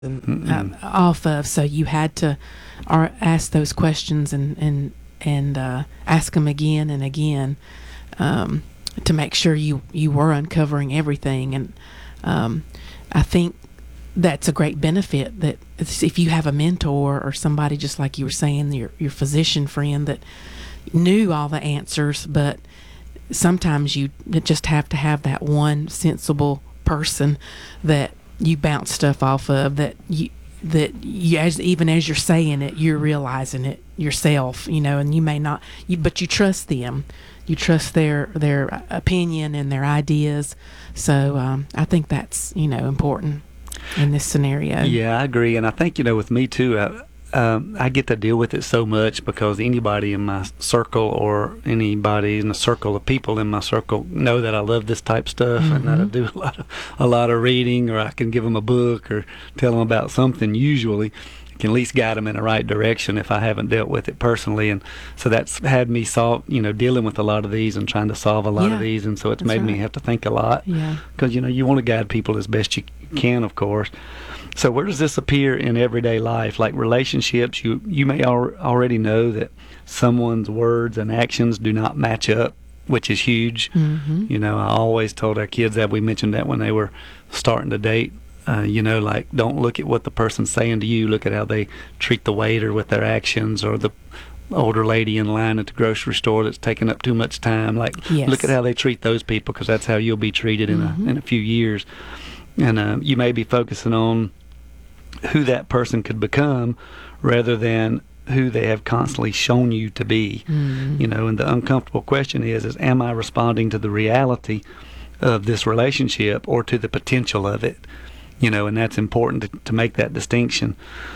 off of. So you had to ask those questions and ask them again and again, to make sure you were uncovering everything. And I think that's a great benefit, that if you have a mentor or somebody, just like you were saying, your physician friend that knew all the answers, but sometimes you just have to have that one sensible person that you bounce stuff off of, that you even as you're saying it, you're realizing it yourself, and you may not, but you trust them, you trust their opinion and their ideas. So I think that's important in this scenario. Yeah, I agree. And I think with me too, I get to deal with it so much because anybody in my circle or anybody in the circle of people in my circle know that I love this type of stuff, and that I do a lot of reading, or I can give them a book or tell them about something. Usually can at least guide them in the right direction if I haven't dealt with it personally. And so that's had me dealing with a lot of these and trying to solve a lot of these. And so it's made me have to think a lot, because you want to guide people as best you can, of course. So where does this appear in everyday life? Like relationships, you may already know that someone's words and actions do not match up, which is huge. I always told our kids that. We mentioned that when they were starting to date. Like, don't look at what the person's saying to you. Look at how they treat the waiter with their actions, or the older lady in line at the grocery store that's taking up too much time. Like, look at how they treat those people, because that's how you'll be treated in a few years. And you may be focusing on who that person could become rather than who they have constantly shown you to be. And the uncomfortable question is am I responding to the reality of this relationship or to the potential of it? And that's important to make that distinction.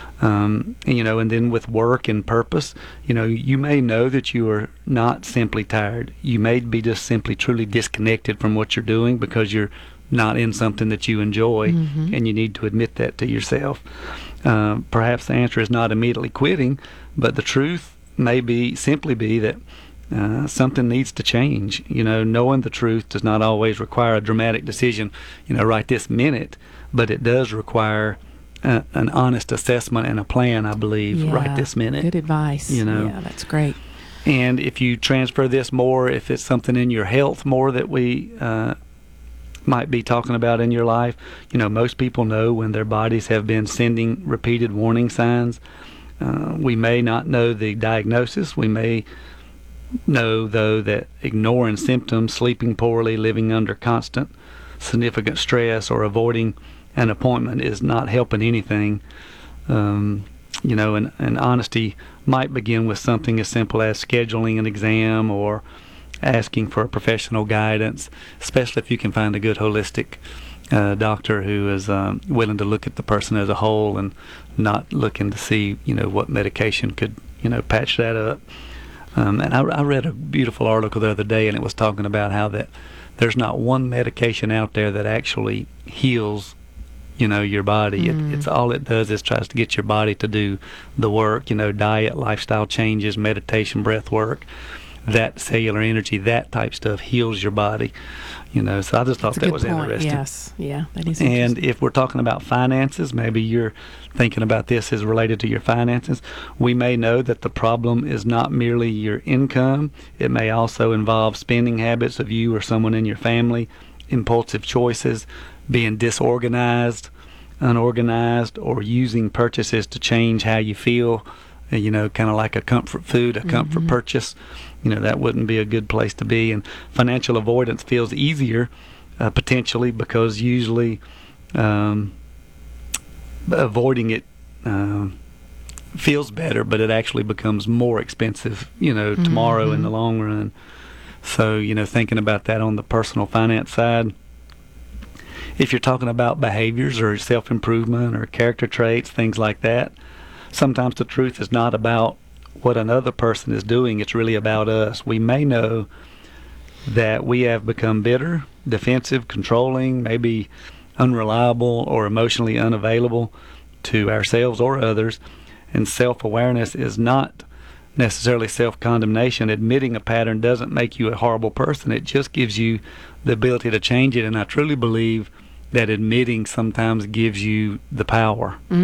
And then with work and purpose, you may know that you are not simply tired. You may be just simply truly disconnected from what you're doing because you're not in something that you enjoy, and you need to admit that to yourself. Perhaps the answer is not immediately quitting, but the truth may simply be that something needs to change. Knowing the truth does not always require a dramatic decision, right this minute, but it does require an honest assessment and a plan, I believe, right this minute. Good advice. Yeah, that's great. And if you transfer this more, if it's something in your health more that we might be talking about in your life, most people know when their bodies have been sending repeated warning signs. We may not know the diagnosis. We may know, though, that ignoring symptoms, sleeping poorly, living under constant significant stress, or avoiding an appointment is not helping anything. And honesty might begin with something as simple as scheduling an exam or asking for professional guidance, especially if you can find a good holistic doctor who is willing to look at the person as a whole and not looking to see what medication could patch that up. And I read a beautiful article the other day, and it was talking about how that there's not one medication out there that actually heals your body. It's all it does is tries to get your body to do the work, diet, lifestyle changes, meditation, breath work, that cellular energy, that type stuff heals your body. So I just thought that was interesting. Yes, yeah, that is interesting. And if we're talking about finances, maybe you're thinking about this as related to your finances. We may know that the problem is not merely your income. It may also involve spending habits of you or someone in your family, impulsive choices, being disorganized, unorganized, or using purchases to change how you feel, kind of like a comfort food, a comfort purchase. That wouldn't be a good place to be. And financial avoidance feels easier, potentially, because usually avoiding it feels better, but it actually becomes more expensive, tomorrow in the long run. So, thinking about that on the personal finance side, if you're talking about behaviors or self-improvement or character traits, things like that, sometimes the truth is not about what another person is doing. It's really about us. We may know that we have become bitter, defensive, controlling, maybe unreliable or emotionally unavailable to ourselves or others. And self-awareness is not necessarily self-condemnation. Admitting a pattern doesn't make you a horrible person. It just gives you the ability to change it. And I truly believe that admitting sometimes gives you the power.